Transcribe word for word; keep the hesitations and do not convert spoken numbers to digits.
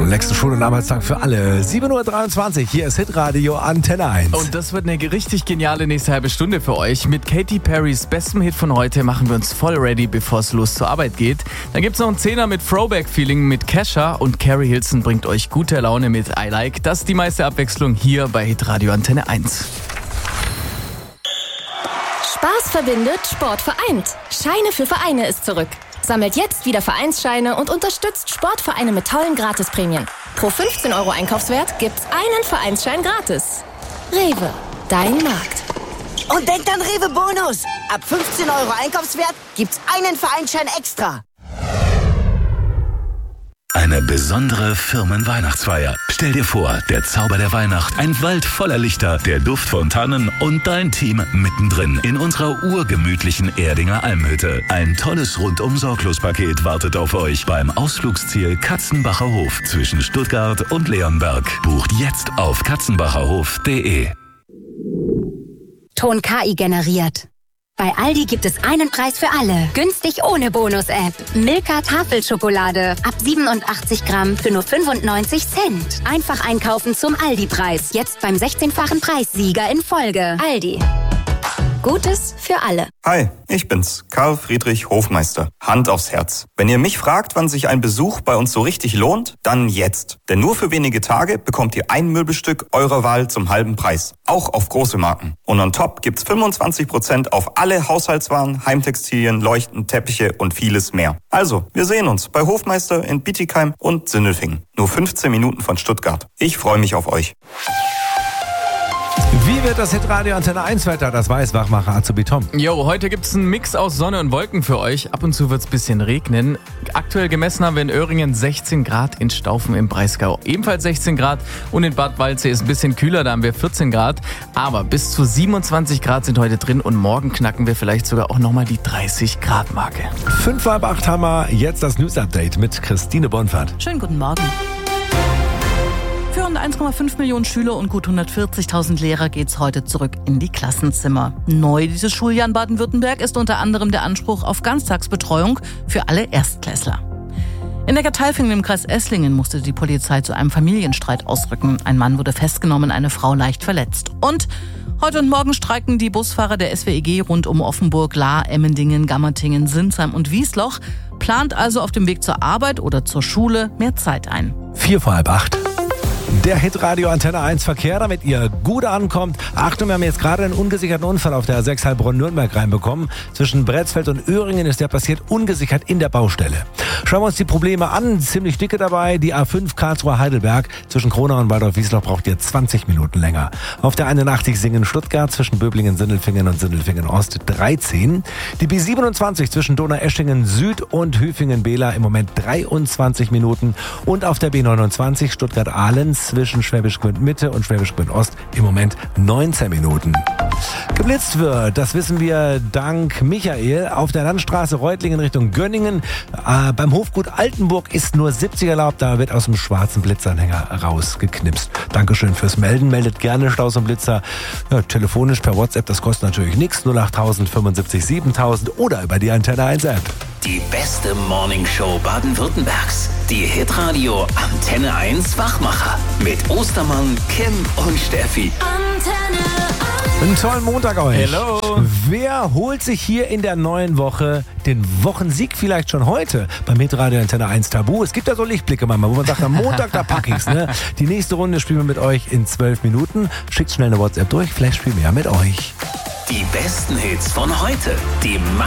Nächsten Schul- und Arbeitstag für alle. sieben Uhr dreiundzwanzig, hier ist Hitradio Antenne eins. Und das wird eine richtig geniale nächste halbe Stunde für euch. Mit Katy Perrys bestem Hit von heute machen wir uns voll ready, bevor es los zur Arbeit geht. Dann gibt's noch einen Zehner mit Throwback-Feeling mit Kesha und Carrie Hilson bringt euch gute Laune mit I Like. Das ist die meiste Abwechslung hier bei Hitradio Antenne eins. Spaß verbindet, Sport vereint. Scheine für Vereine ist zurück. Sammelt jetzt wieder Vereinsscheine und unterstützt Sportvereine mit tollen Gratisprämien. Pro fünfzehn Euro Einkaufswert gibt's einen Vereinsschein gratis. Rewe, dein Markt. Und denkt an Rewe Bonus. Ab fünfzehn Euro Einkaufswert gibt's einen Vereinsschein extra. Eine besondere Firmenweihnachtsfeier. Stell dir vor, der Zauber der Weihnacht, ein Wald voller Lichter, der Duft von Tannen und dein Team mittendrin in unserer urgemütlichen Erdinger Almhütte. Ein tolles Rundum-Sorglos-Paket wartet auf euch beim Ausflugsziel Katzenbacher Hof zwischen Stuttgart und Leonberg. Bucht jetzt auf katzenbacherhof punkt de. Ton K I generiert. Bei Aldi gibt es einen Preis für alle. Günstig ohne Bonus-App. Milka Tafelschokolade. Ab siebenundachtzig Gramm für nur fünfundneunzig Cent. Einfach einkaufen zum Aldi-Preis. Jetzt beim sechzehnfachen Preissieger in Folge. Aldi. Gutes für alle. Hi, ich bin's, Karl Friedrich Hofmeister. Hand aufs Herz. Wenn ihr mich fragt, wann sich ein Besuch bei uns so richtig lohnt, dann jetzt. Denn nur für wenige Tage bekommt ihr ein Möbelstück eurer Wahl zum halben Preis. Auch auf große Marken. Und on top gibt's fünfundzwanzig Prozent auf alle Haushaltswaren, Heimtextilien, Leuchten, Teppiche und vieles mehr. Also, wir sehen uns bei Hofmeister in Bietigheim und Sindelfingen. Nur fünfzehn Minuten von Stuttgart. Ich freue mich auf euch. Wie wird das Hitradio Antenne eins Wetter? Das weiß Wachmacher Azubi Tom. Jo, heute gibt's einen Mix aus Sonne und Wolken für euch. Ab und zu wird's ein bisschen regnen. Aktuell gemessen haben wir in Öhringen sechzehn Grad, in Staufen im Breisgau ebenfalls sechzehn Grad und in Bad Waldsee ist ein bisschen kühler, da haben wir vierzehn Grad. Aber bis zu siebenundzwanzig Grad sind heute drin und morgen knacken wir vielleicht sogar auch nochmal die dreißig Grad Marke. Fünf halb acht haben wir jetzt das News-Update mit Christine Bonfahrt. Schönen guten Morgen. Für rund eins Komma fünf Millionen Schüler und gut hundertvierzigtausend Lehrer geht's heute zurück in die Klassenzimmer. Neu dieses Schuljahr in Baden-Württemberg ist unter anderem der Anspruch auf Ganztagsbetreuung für alle Erstklässler. In Neckartalfingen im Kreis Esslingen musste die Polizei zu einem Familienstreit ausrücken. Ein Mann wurde festgenommen, eine Frau leicht verletzt. Und heute und morgen streiken die Busfahrer der S W E G rund um Offenburg, Lahr, Emmendingen, Gammertingen, Sinsheim und Wiesloch. Plant also auf dem Weg zur Arbeit oder zur Schule mehr Zeit ein. Vier vor halb acht. Der Hitradio Antenne eins Verkehr, damit ihr gut ankommt. Achtung, wir haben jetzt gerade einen ungesicherten Unfall auf der A sechs Heilbronn-Nürnberg reinbekommen. Zwischen Bretzfeld und Öhringen ist der passiert, ungesichert in der Baustelle. Schauen wir uns die Probleme an. Ziemlich dicke dabei. Die A fünf Karlsruhe-Heidelberg zwischen Kronau und Waldorf-Wiesloch braucht ihr zwanzig Minuten länger. Auf der einundachtzig Singen-Stuttgart zwischen Böblingen, Sindelfingen und Sindelfingen-Ost dreizehn. Die B siebenundzwanzig zwischen Donaueschingen Süd und Hüfingen-Behla im Moment dreiundzwanzig Minuten. Und auf der B neunundzwanzig Stuttgart-Ahlens zwischen Schwäbisch Gmünd Mitte und Schwäbisch Gmünd Ost im Moment neunzehn Minuten. Geblitzt wird, das wissen wir dank Michael, auf der Landstraße Reutlingen Richtung Gönningen. Äh, beim Hofgut Altenburg ist nur siebzig erlaubt, da wird aus dem schwarzen Blitzanhänger rausgeknipst. Dankeschön fürs Melden, meldet gerne Staus und Blitzer. Ja, telefonisch per WhatsApp, das kostet natürlich nichts, null acht null null fünfundsiebzig siebentausend oder über die Antenne eins App. Die beste Morningshow Baden-Württembergs. Die Hitradio Antenne eins Wachmacher. Mit Ostermann, Kim und Steffi. Antenne eins. Einen tollen Montag euch. Hello. Wer holt sich hier in der neuen Woche den Wochensieg vielleicht schon heute beim Hitradio Antenne eins Tabu? Es gibt ja so Lichtblicke manchmal, wo man sagt, am Montag, da pack ich's. Ne? Die nächste Runde spielen wir mit euch in zwölf Minuten. Schickt schnell eine WhatsApp durch, vielleicht spielen wir ja mit euch. Die besten Hits von heute. Die